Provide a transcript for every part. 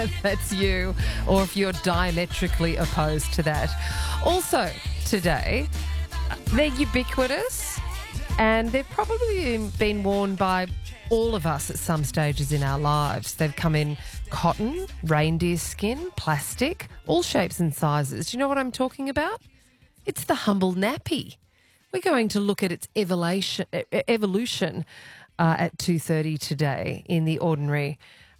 That's you, or if you're diametrically opposed to that. Also, today, they're ubiquitous and they've probably been worn by all of us at some stages in our lives. They've come in cotton, reindeer skin, plastic, all shapes and sizes. Do you know what I'm talking about? It's the humble nappy. We're going to look at its evolution at 2:30 today in the ordinary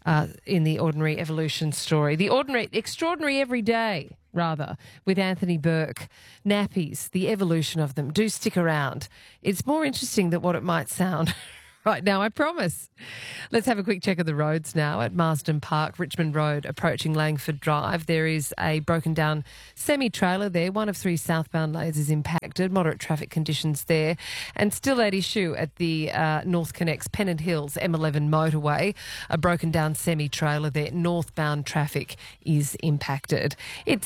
evolution story. The extraordinary every day, rather, with Anthony Burke. Nappies, the evolution of them. Do stick around. It's more interesting than what it might sound. Right now, I promise. Let's have a quick check of the roads now at Marsden Park, Richmond Road, approaching Langford Drive. There is a broken down semi-trailer there. One of three southbound lanes is impacted. Moderate traffic conditions there. And still at issue at the North Connects Pennant Hills M11 motorway. A broken down semi-trailer there. Northbound traffic is impacted. It's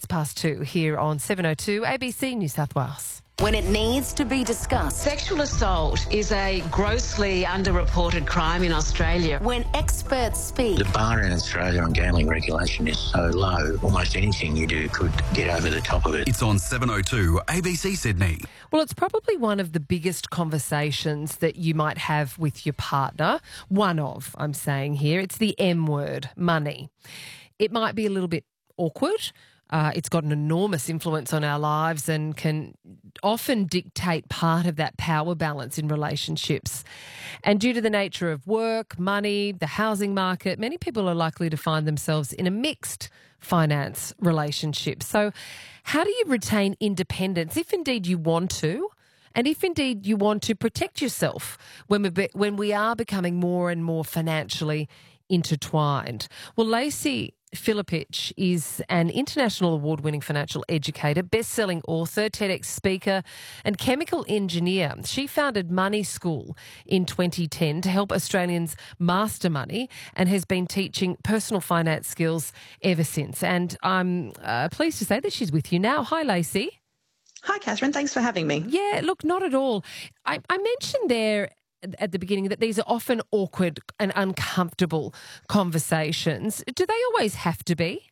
2 here on 702 ABC New South Wales. When it needs to be discussed. Sexual assault is a grossly underreported crime in Australia. When experts speak. The bar in Australia on gambling regulation is so low, almost anything you do could get over the top of it. It's on 702 ABC Sydney. Well, it's probably one of the biggest conversations that you might have with your partner. One of, I'm saying here. It's the M word, money. It might be a little bit awkward. It's got an enormous influence on our lives and can often dictate part of that power balance in relationships. And due to the nature of work, money, the housing market, many people are likely to find themselves in a mixed finance relationship. So how do you retain independence, if indeed you want to, and if indeed you want to protect yourself when we are becoming more and more financially intertwined? Well, Lacey Filipich is an international award-winning financial educator, best-selling author, TEDx speaker and chemical engineer. She founded Money School in 2010 to help Australians master money and has been teaching personal finance skills ever since. And I'm pleased to say that she's with you now. Hi, Lacey. Hi, Catherine. Thanks for having me. Yeah, look, not at all. I mentioned there at the beginning that these are often awkward and uncomfortable conversations. Do they always have to be?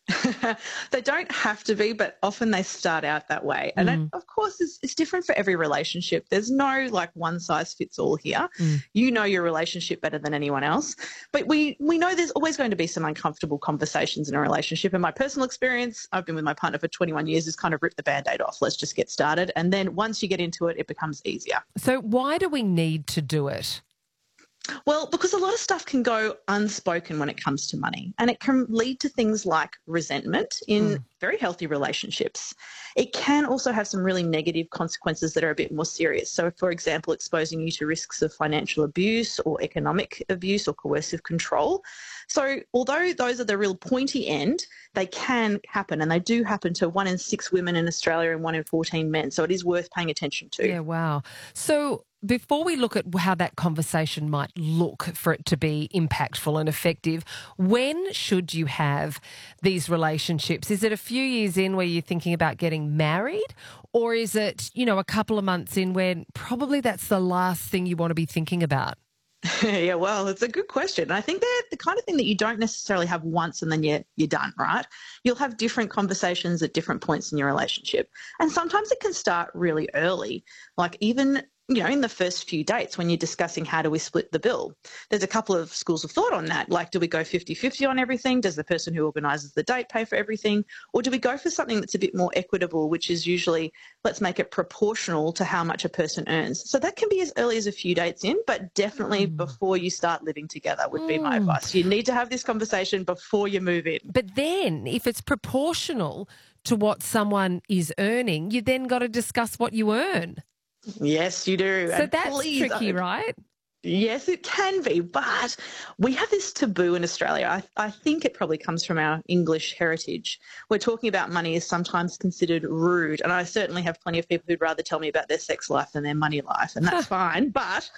They don't have to be, but often they start out that way. And that, of course, it's different for every relationship. There's no one size fits all here. You know your relationship better than anyone else. But we know there's always going to be some uncomfortable conversations in a relationship. In my personal experience, I've been with my partner for 21 years, is kind of rip the Band-Aid off. Let's just get started. And then once you get into it, it becomes easier. So why do we need to do it? Well, because a lot of stuff can go unspoken when it comes to money, and it can lead to things like resentment in very healthy relationships. It can also have some really negative consequences that are a bit more serious. So, for example, exposing you to risks of financial abuse or economic abuse or coercive control. So although those are the real pointy end, they can happen, and they do happen to 1 in 6 women in Australia and 1 in 14 men. So it is worth paying attention to. Yeah, wow. So before we look at how that conversation might look for it to be impactful and effective, when should you have these relationships? Is it a few years in where you're thinking about getting married, or is it, a couple of months in where probably that's the last thing you want to be thinking about? Yeah, well, it's a good question. I think they're the kind of thing that you don't necessarily have once and then you're done, right? You'll have different conversations at different points in your relationship. And sometimes it can start really early, like even in the first few dates when you're discussing how do we split the bill. There's a couple of schools of thought on that. Like, do we go 50-50 on everything? Does the person who organises the date pay for everything? Or do we go for something that's a bit more equitable, which is usually let's make it proportional to how much a person earns? So that can be as early as a few dates in, but definitely before you start living together would be my advice. You need to have this conversation before you move in. But then if it's proportional to what someone is earning, you then got to discuss what you earn. Yes, you do. So that's tricky, right? Yes, it can be, but we have this taboo in Australia. I think it probably comes from our English heritage, where talking about money is sometimes considered rude, and I certainly have plenty of people who'd rather tell me about their sex life than their money life, and that's fine, but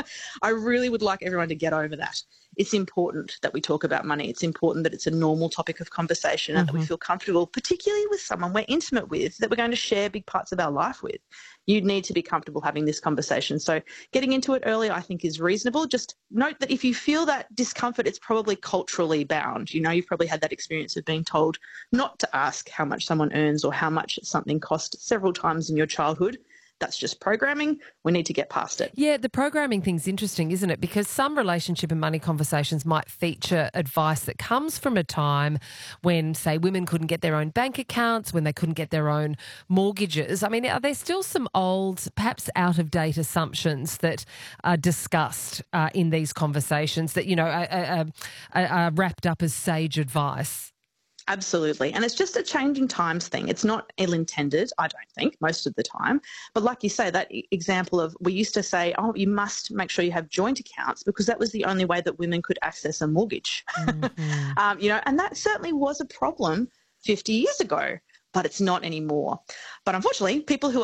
I really would like everyone to get over that. It's important that we talk about money. It's important that it's a normal topic of conversation and that we feel comfortable, particularly with someone we're intimate with, that we're going to share big parts of our life with. You need to be comfortable having this conversation. So getting into it early, I think, is reasonable. Just note that if you feel that discomfort, it's probably culturally bound. You know, you've probably had that experience of being told not to ask how much someone earns or how much something cost several times in your childhood. That's just programming. We need to get past it. Yeah, the programming thing's interesting, isn't it? Because some relationship and money conversations might feature advice that comes from a time when, say, women couldn't get their own bank accounts, when they couldn't get their own mortgages. I mean, are there still some old, perhaps out-of-date assumptions that are discussed in these conversations that, you know, are wrapped up as sage advice? Absolutely. And it's just a changing times thing. It's not ill-intended, I don't think, most of the time. But like you say, that example of we used to say, oh, you must make sure you have joint accounts because that was the only way that women could access a mortgage. Mm-hmm. You know, and that certainly was a problem 50 years ago, but it's not anymore. But unfortunately, people who